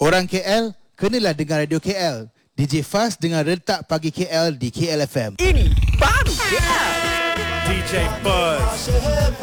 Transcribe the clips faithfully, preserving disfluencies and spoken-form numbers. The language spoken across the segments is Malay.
Orang K L, kenalah dengan Radio K L. D J Faz dengan Rentak Pagi K L di K L F M. Ini baru K L. D J Buzz.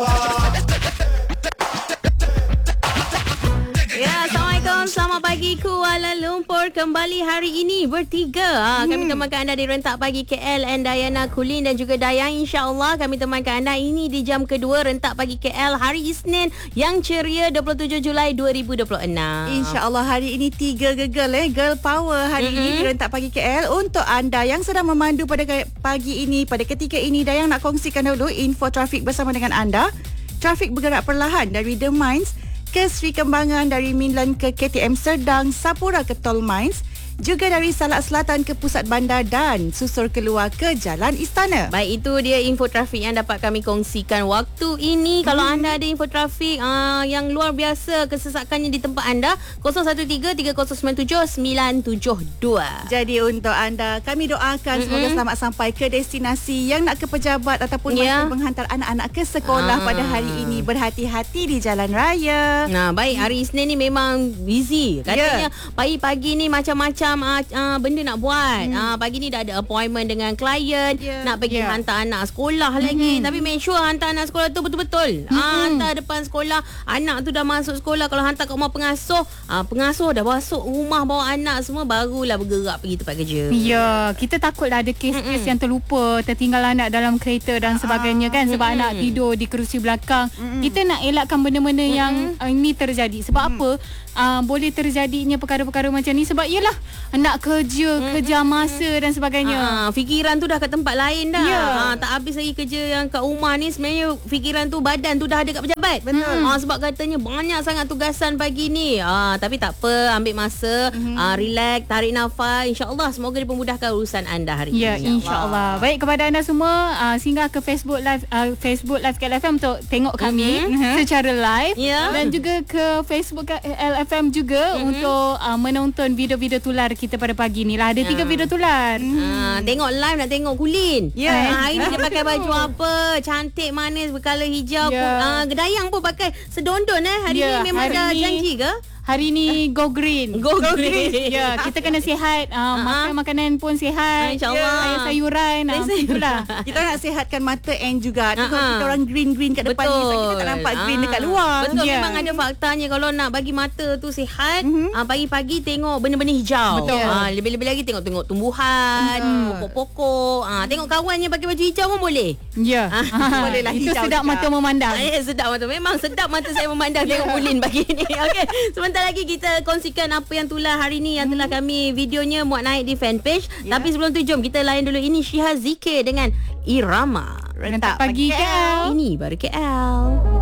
Ya, Assalamualaikum. Selamat pagi Kuala Lumpur. Kembali hari ini bertiga. Ha, hmm. Kami temankan anda di Rentak Pagi K L and Dayana Kulin dan juga Dayang. InsyaAllah kami temankan anda ini di jam kedua Rentak Pagi K L hari Isnin yang ceria dua puluh tujuh Julai dua ribu dua puluh enam. InsyaAllah hari ini tiga gegel eh. Girl Power hari mm-hmm. ini di Rentak Pagi K L. Untuk anda yang sedang memandu pada pagi ini, pada ketika ini, Dayang nak kongsikan dulu info trafik bersama dengan anda. Trafik bergerak perlahan dari The Mines ke Sri Kembangan, dari Minland ke K T M Serdang, Sapura ke Tol Mines, juga dari Salak Selatan ke Pusat Bandar dan susur keluar ke Jalan Istana. Baik, itu dia info trafik yang dapat kami kongsikan waktu ini. Hmm. Kalau anda ada info trafik uh, yang luar biasa kesesakannya di tempat anda, kosong satu tiga tiga kosong sembilan tujuh sembilan tujuh dua. Jadi untuk anda, kami doakan mm-hmm. semoga selamat sampai ke destinasi. Yang nak ke pejabat ataupun yeah. masih menghantar anak-anak ke sekolah ah. pada hari ini, berhati-hati di jalan raya. Nah, baik, hari Isnin ni memang busy. Katanya yeah. pagi-pagi ni macam-macam Uh, uh, benda nak buat. hmm. uh, Pagi ni dah ada appointment dengan klien, yeah. nak pergi yeah. hantar anak sekolah hmm. lagi. Tapi make sure hantar anak sekolah tu betul-betul. hmm. uh, Hantar depan sekolah, anak tu dah masuk sekolah. Kalau hantar kat rumah pengasuh, uh, pengasuh dah masuk rumah bawa anak semua, barulah bergerak pergi tempat kerja. Ya, yeah, kita takutlah ada kes-kes mm-mm. yang terlupa, tertinggal anak dalam kereta dan sebagainya kan. Sebab mm-mm. anak tidur di kerusi belakang. mm-mm. Kita nak elakkan benda-benda mm-mm. yang uh, ini terjadi. Sebab mm. apa uh, boleh terjadinya perkara-perkara macam ni? Sebab yelah, nak kerja, mm-hmm. kejar masa dan sebagainya. Ha, fikiran tu dah kat tempat lain dah. Yeah. Ha, tak habis lagi kerja yang kat rumah ni. Sebenarnya fikiran tu, badan tu dah ada kat pejabat. Betul. Ha, sebab katanya banyak sangat tugasan pagi ni. Ha, tapi tak apa, ambil masa, mm-hmm. ha, relax, tarik nafas. InsyaAllah semoga dipermudahkan urusan anda hari ya, ini. Ya, insyaAllah. Baik, kepada anda semua, uh, singgah ke Facebook Live uh, Facebook Live K L F M untuk tengok kami mm-hmm. secara live. Yeah. Dan juga ke Facebook K L F M juga mm-hmm. untuk uh, menonton video-video tular kita pada pagi ni lah. Ada tiga ha. video tular. Ha, tengok live nak tengok Kulin. Ya. Yeah. Ha, hari ni dia pakai baju apa? Cantik, manis, berkala hijau. Yeah. Ha, Dayang pun pakai sedondon eh. Hari yeah. ni memang hari ada ni, janji ke? Hari ni go green. Go, go green. green. Ya, kita kena sihat. Uh, uh-huh. Makan makanan pun sihat. InsyaAllah. Sayur sayuran. Uh, itulah. Kita nak sihatkan mata and juga. Uh-huh. Kalau kita orang green-green kat depan ni, kita tak nampak uh-huh. green dekat luar. Betul, yeah. memang ada faktanya. Kalau nak bagi mata tu sihat, uh-huh. uh, pagi-pagi tengok benda-benda hijau. Betul. Uh, lebih-lebih lagi tengok-tengok tumbuhan, uh-huh. pokok-pokok. Uh, tengok kawannya pakai baju hijau pun boleh. Ya. Yeah. Uh, boleh lah. Itu sedap juga. Mata memandang. Eh, sedap mata. Memang sedap mata saya memandang tengok Kulin pagi ni. Okey. Sebentar lagi kita kongsikan apa yang tular hari ni yang telah kami videonya muat naik di fanpage. Yeah. Tapi sebelum tu jom kita layan dulu. Ini Syihah Zikir dengan Irama. Rentak Pagi K L. Ini baru K L.